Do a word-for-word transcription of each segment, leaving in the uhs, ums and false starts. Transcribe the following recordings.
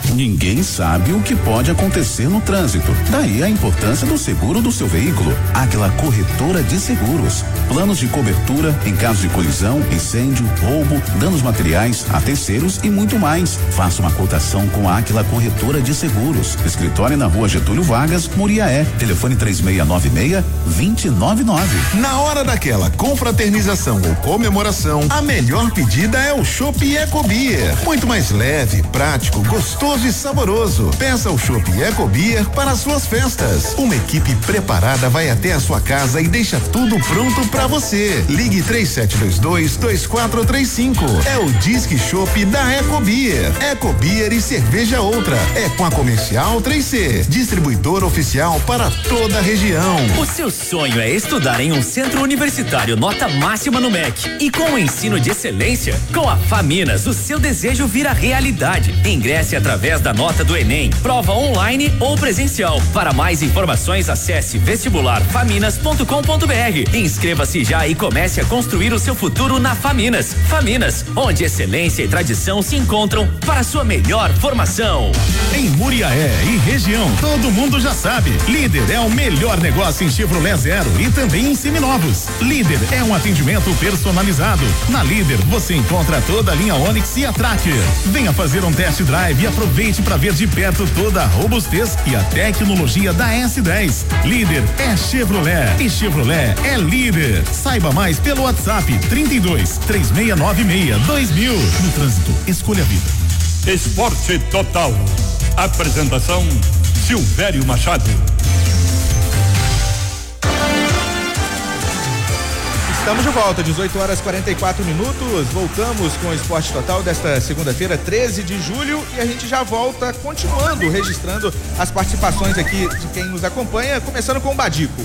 Ninguém sabe o que pode acontecer no trânsito. Daí a importância do seguro do seu veículo. Áquila Corretora de Seguros. Planos de cobertura em caso de colisão, incêndio, roubo, danos materiais, a terceiros e muito mais. Faça uma cotação com a Áquila Corretora de Seguros. Escritório na Rua Getúlio Vargas, Muriaé. Telefone três seis nove seis, dois zero nove nove. Na hora daquela confraternização ou comemoração, a melhor pedida é o Chopp Ecobeer. Muito mais leve, prático, gostoso e saboroso. Peça o Chopp Ecobeer para suas festas. Uma equipe preparada vai até a sua casa e deixa tudo pronto para você. Ligue três sete dois dois, dois quatro três cinco. É o Disque Chopp da Ecobeer. Ecobeer e cerveja outra. É com a Comercial três C, distribuidor oficial para toda a região. O seu sonho é estudar em um centro universitário nota máxima no M E C e com o ensino de excelência? Com a Faminas, o seu desejo vira realidade. Ingresse através da nota do Enem, prova online ou presencial. Para mais informações, acesse vestibular faminas ponto com ponto br. Inscreva-se já e comece a construir o seu futuro na Faminas. Faminas, onde excelência e tradição se encontram para sua melhor formação. Em Muriaé e região, todo mundo já sabe. Líder é o melhor negócio em Chevrolet Zero e também em seminovos. Líder é um atendimento personalizado. Na Líder você encontra toda a linha Onix e a Tracker. Venha fazer um test drive e aproveite para ver de perto toda a robustez e a tecnologia da S dez. Líder é Chevrolet e Chevrolet é líder. Saiba mais pelo WhatsApp trinta e dois, três seis nove seis, dois mil. No trânsito, escolha a vida. Esporte Total. Apresentação Silvério Machado. Estamos de volta, dezoito horas e quarenta e quatro minutos. Voltamos com o Esporte Total desta segunda-feira, treze de julho, e a gente já volta continuando, registrando as participações aqui de quem nos acompanha, começando com o Badico.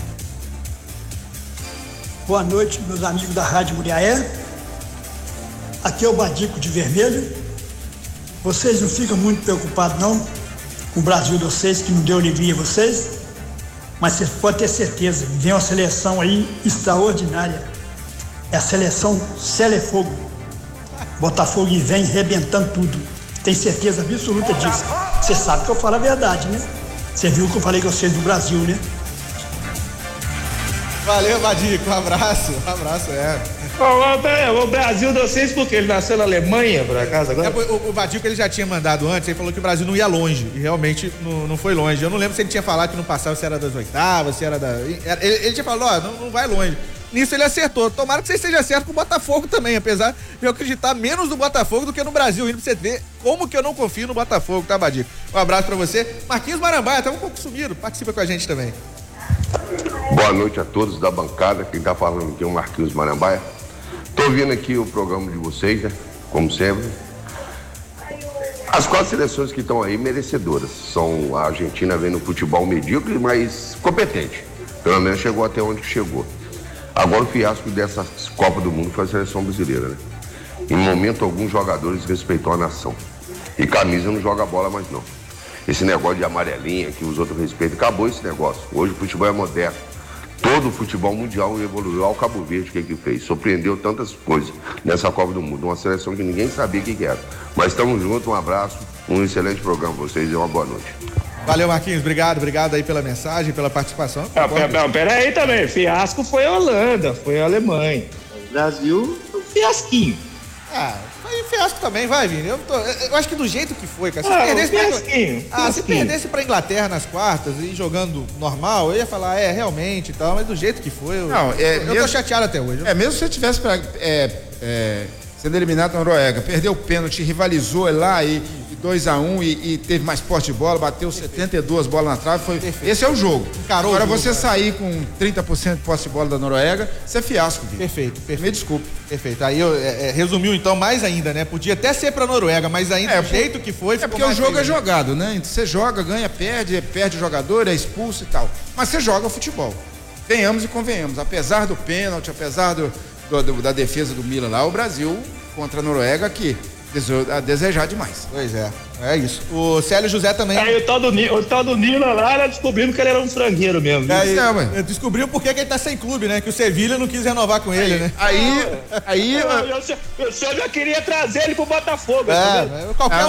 Boa noite, meus amigos da Rádio Muriaé. Aqui é o Badico de Vermelho. Vocês não ficam muito preocupados não com o Brasil de vocês, que não deu alegria a vocês, mas vocês podem ter certeza, vem uma seleção aí extraordinária. É a seleção Selefogo. Botafogo vem rebentando tudo. Tem certeza absoluta disso. Você sabe que eu falo a verdade, né? Você viu que eu falei com vocês do Brasil, né? Valeu, Badico, um abraço, um abraço, é. O, o Brasil de vocês, porque ele nasceu na Alemanha, por acaso, agora? É, o, o Badico, ele já tinha mandado antes, ele falou que o Brasil não ia longe, e realmente não, não foi longe. Eu não lembro se ele tinha falado que não passava, se era das oitavas, se era da... Ele, ele tinha falado, ó, não, não vai longe. Nisso ele acertou. Tomara que você esteja certo com o Botafogo também, apesar de eu acreditar menos no Botafogo do que no Brasil, indo pra você ver como que eu não confio no Botafogo, tá, Badico? Um abraço pra você. Marquinhos Marambaia, tá um pouco sumido, participa com a gente também. Boa noite a todos da bancada, quem tá falando aqui é o Marquinhos Marambaia. Tô ouvindo aqui o programa de vocês, né? Como sempre. As quatro seleções que estão aí merecedoras. São a Argentina vem no futebol medíocre, mas competente. Pelo menos chegou até onde chegou. Agora o fiasco dessa Copa do Mundo foi a seleção brasileira, né? Em momento algum, jogadores respeitou a nação. E camisa não joga bola mais não. Esse negócio de amarelinha que os outros respeitam, acabou esse negócio. Hoje o futebol é moderno. Todo o futebol mundial evoluiu ao Cabo Verde, o que que fez? Surpreendeu tantas coisas nessa Copa do Mundo. Uma seleção que ninguém sabia o que que era. Mas estamos juntos, um abraço, um excelente programa pra vocês e uma boa noite. Valeu, Marquinhos, obrigado, obrigado aí pela mensagem, pela participação. Ah, pera, pera aí também, fiasco foi a Holanda, foi a Alemanha. O Brasil, um fiasquinho. Ah, foi fiasco também, vai, Vini. Eu, tô, eu acho que do jeito que foi, cara. Se ah, perdesse, um pra, ah, se perdesse pra Inglaterra nas quartas e jogando normal, eu ia falar, é, realmente e tal, mas do jeito que foi, eu, Não, é, eu mesmo, tô chateado até hoje. É, mesmo se você tivesse pra, é, é, sendo eliminado na Noruega, perdeu o pênalti, rivalizou lá e dois a um e, e teve mais posse de bola, bateu Perfeito. setenta e duas bolas na trave, foi, esse é o jogo. Encarou Agora o jogo, você cara. sair com trinta por cento de posse de bola da Noruega, isso é fiasco, Vitor. Perfeito, perfeito. Me desculpe. Perfeito. Aí eu, é, é, resumiu então mais ainda, né? Podia até ser pra Noruega, mas ainda é, do jeito que foi, É porque o jogo feio, é jogado, né? Você joga, ganha, perde, perde o jogador, é expulso e tal. Mas você joga o futebol. Venhamos e convenhamos. Apesar do pênalti, apesar do, do, do, da defesa do Milan lá, o Brasil contra a Noruega aqui a desejar demais. Pois é, é isso. O Célio José também. Aí o tal do, o tal do Nila lá, ela descobriu que ele era um frangueiro mesmo. É, é, descobriu porque que ele tá sem clube, né? Que o Sevilha não quis renovar com ele, aí, né? Aí, aí... Eu, eu, eu, eu já queria trazer ele pro Botafogo. É, qualquer